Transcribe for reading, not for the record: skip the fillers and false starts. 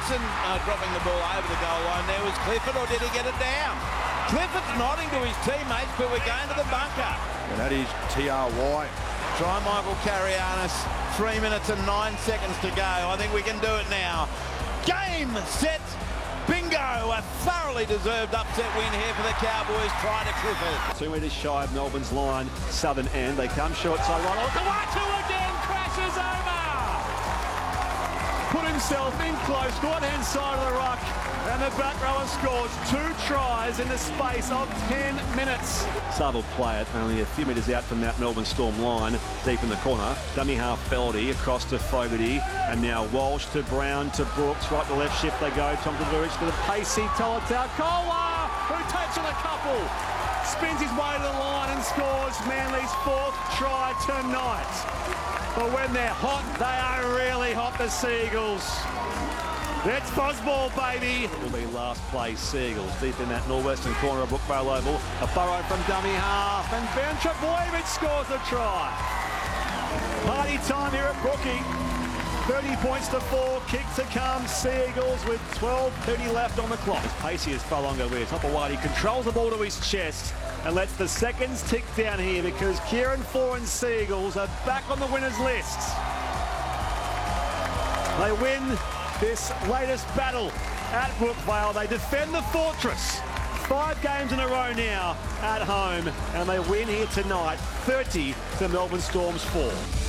Benson dropping the ball over the goal line there. Was Clifford, or did he get it down? Clifford's nodding to his teammates, but we're going to the bunker. And that is TRY. Try Michael Carianis. 3 minutes and 9 seconds to go. I think we can do it now. Game, set, bingo. A thoroughly deserved upset win here for the Cowboys. Try to Clifford. 2 metres shy of Melbourne's line, southern end. They come short side right. Kawatu again crashes over. Put himself in close, right-hand side of the ruck. And the back rower scores 2 tries in the space of 10 minutes. Saab will play it only a few metres out from that Melbourne Storm line, deep in the corner. Dummy half Feldy across to Fogarty, and now Walsh to Brown to Brooks. Right to left shift they go. Tom Tavuric to the pacey Tolotau. Kola, who takes on a couple. Spins his way to the line and scores Manly's 4th try tonight. But when they're hot, they are really hot, the Seagulls. It's Fuzzball, baby. Will be last place Seagulls deep in that northwestern corner of Brookvale Oval. A burrow from dummy half, and Ben Trebojevic scores a try. Party time here at Brookie. 30 points to 4, kick to come. Seagulls with 12:30 left on the clock. As Pacey is far longer with top of wide. He controls the ball to his chest and lets the seconds tick down here because Kieran Foran and Seagulls are back on the winners list. They win this latest battle at Brookvale. They defend the fortress. 5 games in a row now at home, and they win here tonight, 30 to Melbourne Storm's 4.